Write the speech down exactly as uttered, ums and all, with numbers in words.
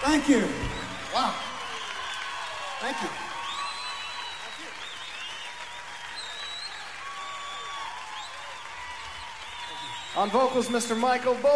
Thank you. Wow. Thank you. On vocals, Mister Michael Bo.